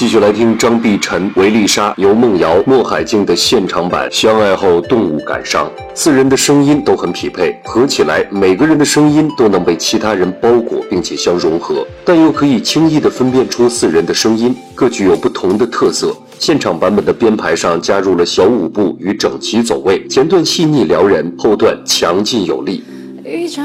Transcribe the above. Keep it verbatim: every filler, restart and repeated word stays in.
继续来听张碧晨、维丽莎、尤梦瑶、莫海静的现场版《相爱后动物感伤》。四人的声音都很匹配，合起来每个人的声音都能被其他人包裹并且相融合，但又可以轻易地分辨出四人的声音，各具有不同的特色。现场版本的编排上加入了小舞步与整齐走位，前段细腻撩人，后段强劲有力。